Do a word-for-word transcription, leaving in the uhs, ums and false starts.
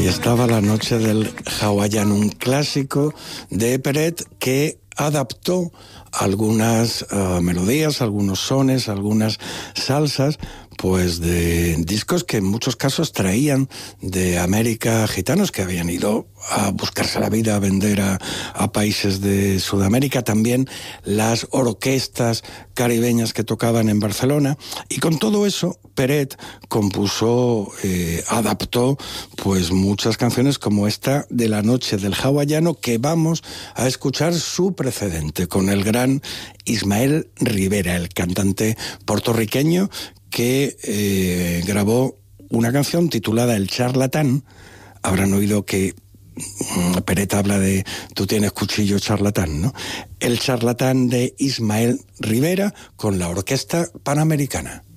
Ahí estaba La noche del hawaiano, un clásico de Peret que adaptó algunas uh, melodías, algunos sones, algunas salsas, pues de discos que en muchos casos traían de América gitanos que habían ido a buscarse la vida, a vender a, a países de Sudamérica, también las orquestas caribeñas que tocaban en Barcelona, y con todo eso Peret compuso, eh, adaptó pues muchas canciones como esta de La noche del hawaiano, que vamos a escuchar su precedente con el gran Ismael Rivera, el cantante puertorriqueño que eh, grabó una canción titulada El charlatán. Habrán oído que Peret habla de tú tienes cuchillo charlatán, ¿no? El charlatán de Ismael Rivera con la Orquesta Panamericana.